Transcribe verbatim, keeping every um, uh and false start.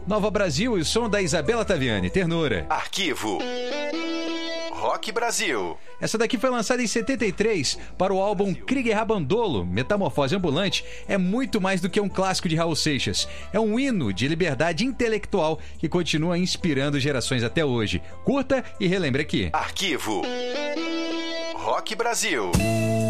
Nova Brasil e o som da Isabela Taviani, Ternura. Arquivo Rock Brasil. Essa daqui foi lançada em setenta e três para o álbum Krieger Rabandolo, Metamorfose Ambulante. É muito mais do que um clássico de Raul Seixas. É um hino de liberdade intelectual que continua inspirando gerações até hoje. Curta e relembre aqui. Arquivo Rock Brasil.